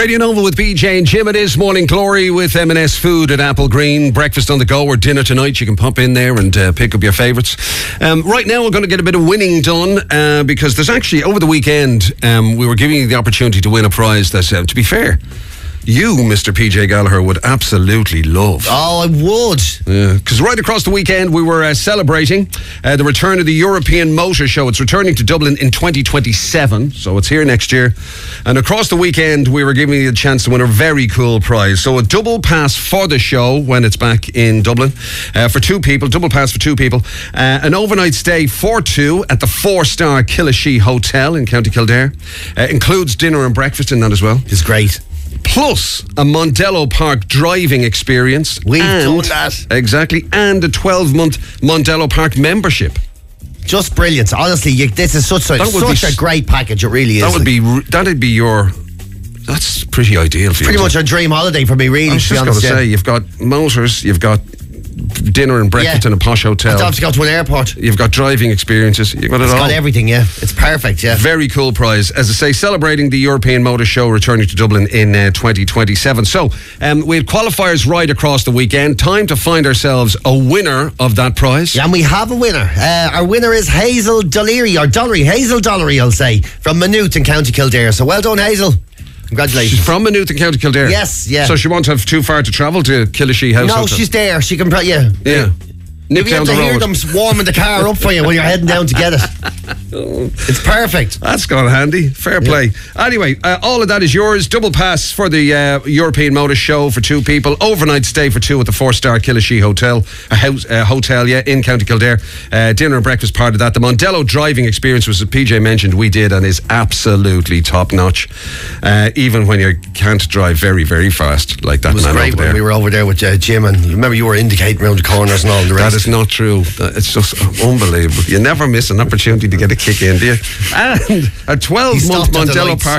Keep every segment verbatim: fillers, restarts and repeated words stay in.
Radio Nova with B J and Jim. It is Morning Glory with M and S Food at Apple Green. Breakfast on the go or dinner tonight. You can pop in there and uh, pick up your favourites. Um, right now we're going to get a bit of winning done uh, because there's actually, over the weekend, um, we were giving you the opportunity to win a prize that, uh, to be fair, you, Mister P J Gallagher, would absolutely love. Oh, I would. Yeah, because right across the weekend we were uh, celebrating uh, the return of the European Motor Show. It's returning to Dublin in twenty twenty-seven, so it's here next year. And across the weekend we were giving you a chance to win a very cool prize. So a double pass for the show when it's back in Dublin uh, for two people, double pass for two people. Uh, an overnight stay for two at the four-star Killashee Hotel in County Kildare. Uh, includes dinner and breakfast in that as well. It's great. Plus a Mondello Park driving experience. We've and, done that. Exactly. And a twelve-month Mondello Park membership. Just brilliant. Honestly, you, this is such, a, such be, a great package. It really is. That would be, that'd be your... That's pretty ideal for you. Pretty much a dream holiday for me, really. I was to be just honest, going to yeah. say, you've got motors, you've got dinner and breakfast Yeah. in a posh hotel. I don't have to go to an airport. You've got driving experiences. You've got it It's all. got everything, yeah. It's perfect, yeah. Very cool prize. As I say, celebrating the European Motor Show returning to Dublin in uh, twenty twenty-seven. So, um, we had qualifiers right across the weekend. Time to find ourselves a winner of that prize. Yeah, and we have a winner. Uh, our winner is Hazel Dollery, or Dollery, Hazel Dollery, I'll say, from Maynooth in County Kildare. So well done, Hazel. Congratulations. She's from Maynooth in County Kildare. Yes, yeah. So she won't have too far to travel to Killashee House. No, Hotel. she's there. She can, pro- yeah. Yeah. Nip You'll be able down to the hear road. them warming the car up for you when you're heading down to get it. It's perfect. That's gone handy. Fair play. Anyway, uh, all of that is yours. Double pass for the uh, European Motor Show for two people. Overnight stay for two at the four-star Killashee Hotel, a house, uh, hotel, yeah, in County Kildare. Uh, dinner and breakfast part of that. The Mondello driving experience, was, as P J mentioned, we did and is absolutely top-notch. Uh, even when you can't drive very, very fast like that. It was man great over when there. we were over there with uh, Jim, and remember you were indicating around the corners and all the rest. That is not true. It's just unbelievable. You never miss an opportunity to get a kick in, do you? And a twelve-month Mondello Park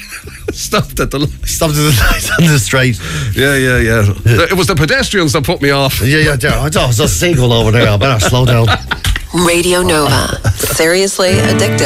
stopped at the lights. Stopped at the lights on the straight. Yeah, yeah, yeah. It was the pedestrians that put me off. Yeah, yeah, yeah. I thought it was a seagull over there. I better slow down. Radio Nova. Seriously addictive.